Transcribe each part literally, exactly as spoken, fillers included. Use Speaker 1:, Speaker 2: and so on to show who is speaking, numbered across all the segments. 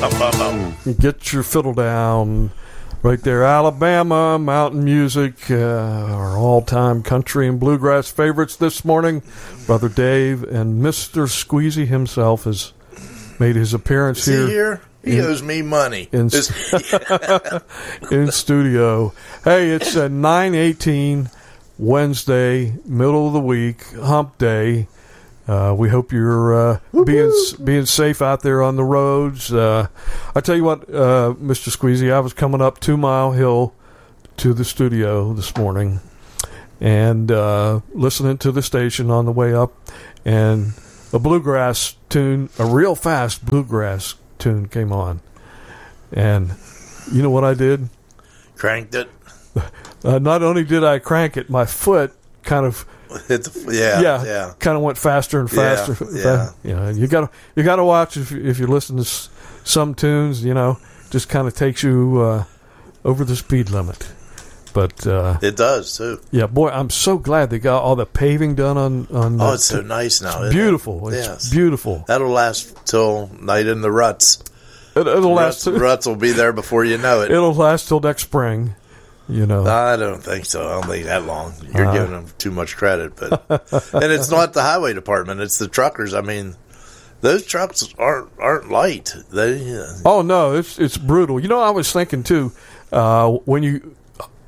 Speaker 1: You get your fiddle down. Right there, Alabama, mountain music, uh, our all-time country and bluegrass favorites this morning. Brother Dave and Mister Squeezy himself has made his appearance
Speaker 2: Is
Speaker 1: here.
Speaker 2: He here? He
Speaker 1: in,
Speaker 2: owes me money.
Speaker 1: In, in studio. Hey, it's a nine eighteen Wednesday, middle of the week, hump day. Uh, we hope you're uh, being being safe out there on the roads. Uh, I tell you what, uh, Mister Squeezy, I was coming up Two Mile Hill to the studio this morning and uh, listening to the station on the way up, and a bluegrass tune, a real fast bluegrass tune came on. And you know what I did?
Speaker 2: Cranked it.
Speaker 1: Uh, not only did I crank it, my foot kind of...
Speaker 2: It's, yeah,
Speaker 1: yeah,
Speaker 2: yeah.
Speaker 1: Kind of went faster and faster.
Speaker 2: Yeah, yeah.
Speaker 1: You know, you got to you got to watch if you, if you listen to s- some tunes. You know, just kind of takes you uh, over the speed limit. But uh,
Speaker 2: it does too.
Speaker 1: Yeah, boy, I'm so glad they got all the paving done on. on
Speaker 2: oh,
Speaker 1: the,
Speaker 2: it's so nice now.
Speaker 1: It's beautiful.
Speaker 2: It?
Speaker 1: It's
Speaker 2: yes.
Speaker 1: beautiful.
Speaker 2: That'll last till night in the ruts.
Speaker 1: It, it'll
Speaker 2: ruts,
Speaker 1: last.
Speaker 2: Ruts will be there before you know it.
Speaker 1: It'll last till next spring. You know,
Speaker 2: I don't think so. I don't think that long. You're uh, giving them too much credit, but and it's not the highway department; it's the truckers. I mean, those trucks aren't aren't light. They. Uh,
Speaker 1: oh no, it's it's brutal. You know, I was thinking too uh, when you.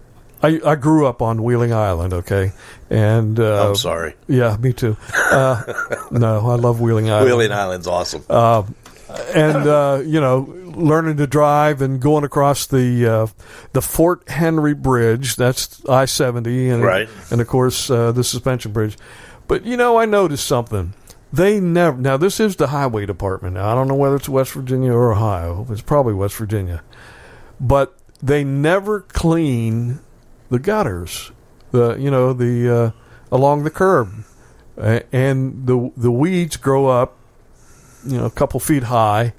Speaker 1: I, I grew up on Wheeling Island, okay, and uh,
Speaker 2: I'm sorry.
Speaker 1: Yeah, me too. Uh, no, I love Wheeling Island.
Speaker 2: Wheeling Island's awesome.
Speaker 1: Uh, and uh, you know, learning to drive and going across the uh, the Fort Henry Bridge. That's I seventy, and
Speaker 2: right.
Speaker 1: and of course uh, the suspension bridge. But you know, I noticed something. They never. Now this is the highway department. Now, I don't know whether it's West Virginia or Ohio. It's probably West Virginia, but they never clean the gutters. The you know the uh, along the curb, uh, and the the weeds grow up. You know, a couple feet high,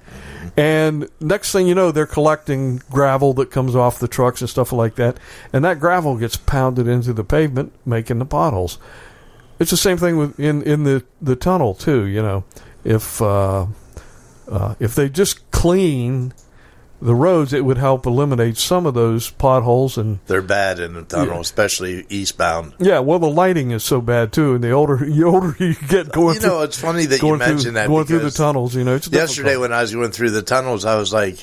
Speaker 1: and next thing you know, they're collecting gravel that comes off the trucks and stuff like that, and that gravel gets pounded into the pavement, making the potholes. It's the same thing with in, in the, the tunnel too. You know, if uh, uh, if they just clean the roads, it would help eliminate some of those potholes. And
Speaker 2: they're bad in the tunnel, yeah. especially eastbound.
Speaker 1: Yeah, well, the lighting is so bad too, and the older the older you get going,
Speaker 2: you know,
Speaker 1: through,
Speaker 2: it's funny that you mentioned
Speaker 1: through,
Speaker 2: that
Speaker 1: going through the tunnels. You know, it's
Speaker 2: yesterday
Speaker 1: difficult.
Speaker 2: When I was going through the tunnels, I was like,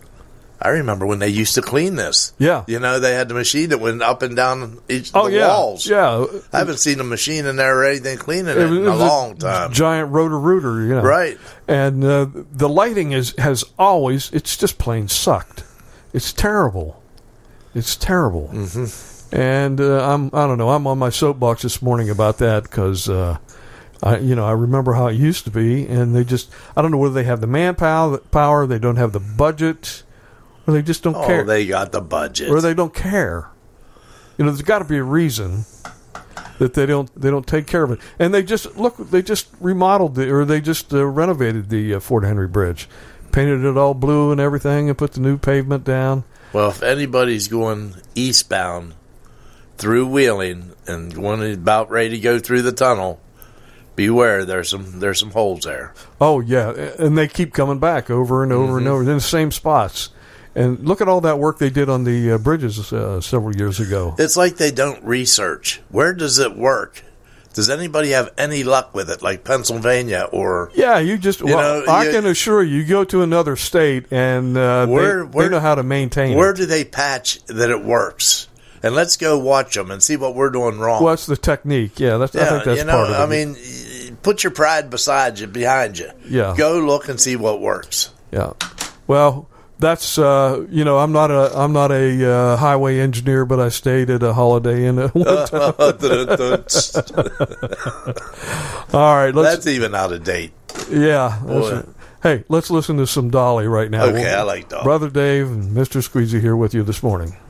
Speaker 2: I remember when they used to clean this.
Speaker 1: Yeah,
Speaker 2: you know, they had the machine that went up and down each
Speaker 1: oh,
Speaker 2: the
Speaker 1: yeah.
Speaker 2: walls.
Speaker 1: Yeah,
Speaker 2: I haven't seen a machine in there or anything cleaning it, it in a long time.
Speaker 1: Giant rotor rooter, you know,
Speaker 2: right?
Speaker 1: And uh, the lighting is has always it's just plain sucked. It's terrible. It's terrible.
Speaker 2: Mm-hmm.
Speaker 1: And uh, I'm I don't know. I'm on my soapbox this morning about that because uh, I you know I remember how it used to be, and they just I don't know whether they have the manpower, power, they don't have the budget, or they just don't
Speaker 2: oh,
Speaker 1: care.
Speaker 2: They got the budget,
Speaker 1: or they don't care. You know, there's got to be a reason that they don't they don't take care of it. And they just look. They just remodeled the or they just uh, renovated the uh, Fort Henry Bridge. Painted it all blue and everything and put the new pavement down.
Speaker 2: Well, if anybody's going eastbound through Wheeling and going about ready to go through the tunnel, beware, there's some there's some holes there.
Speaker 1: Oh, yeah, and they keep coming back over and over mm-hmm. and over in the same spots. And look at all that work they did on the uh, bridges uh, several years ago.
Speaker 2: It's like they don't research. Where does it work? Does anybody have any luck with it, like Pennsylvania or...
Speaker 1: Yeah, you just...
Speaker 2: You
Speaker 1: well,
Speaker 2: know,
Speaker 1: I
Speaker 2: you,
Speaker 1: can assure you, you go to another state and uh,
Speaker 2: where,
Speaker 1: they,
Speaker 2: where,
Speaker 1: they know how to maintain
Speaker 2: where
Speaker 1: it.
Speaker 2: Where do they patch that it works? And let's go watch them and see what we're doing wrong.
Speaker 1: Well, that's the technique. Yeah, that's,
Speaker 2: yeah
Speaker 1: I think that's
Speaker 2: you know,
Speaker 1: part of it.
Speaker 2: I mean, put your pride beside you, behind you.
Speaker 1: Yeah.
Speaker 2: Go look and see what works.
Speaker 1: Yeah. Well... That's uh, you know I'm not a I'm not a uh, highway engineer, but I stayed at a Holiday Inn at one time. All right, let's,
Speaker 2: that's even out of date.
Speaker 1: Yeah. Hey, let's listen to some Dolly right now.
Speaker 2: Okay, I like Dolly.
Speaker 1: Brother Dave and Mister Squeezy here with you this morning.